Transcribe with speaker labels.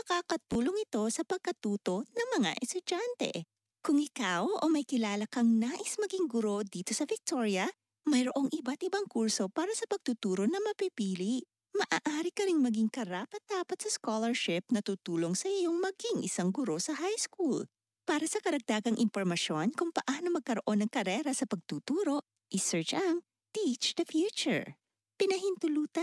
Speaker 1: makakatulong ito sa pagkatuto ng mga estudyante. Kung ikaw o may kilala kang nais maging guro dito sa Victoria, mayroong iba't ibang kurso para sa pagtuturo na mapipili. Maaari ka ring maging karapat-dapat sa scholarship na tutulong sa iyong maging isang guro sa high school. Para sa karagdagang impormasyon kung paano magkaroon ng karera sa pagtuturo, isearch ang Teach the Future. Pinahintulutan